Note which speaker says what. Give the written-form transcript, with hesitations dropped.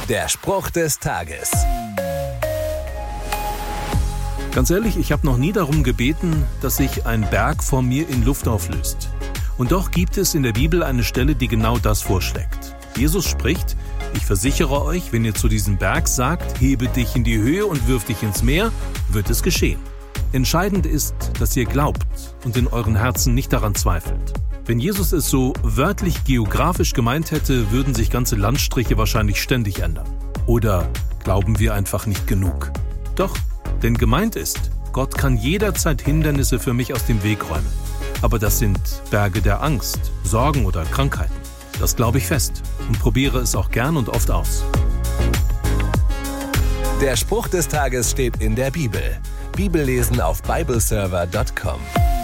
Speaker 1: Der Spruch des Tages.
Speaker 2: Ganz ehrlich, ich habe noch nie darum gebeten, dass sich ein Berg vor mir in Luft auflöst. Und doch gibt es in der Bibel eine Stelle, die genau das vorschlägt. Jesus spricht: Ich versichere euch, wenn ihr zu diesem Berg sagt, hebe dich in die Höhe und wirf dich ins Meer, wird es geschehen. Entscheidend ist, dass ihr glaubt und in euren Herzen nicht daran zweifelt. Wenn Jesus es so wörtlich geografisch gemeint hätte, würden sich ganze Landstriche wahrscheinlich ständig ändern. Oder glauben wir einfach nicht genug? Doch, denn gemeint ist, Gott kann jederzeit Hindernisse für mich aus dem Weg räumen. Aber das sind Berge der Angst, Sorgen oder Krankheiten. Das glaube ich fest und probiere es auch gern und oft aus.
Speaker 1: Der Spruch des Tages steht in der Bibel. Bibellesen auf bibleserver.com.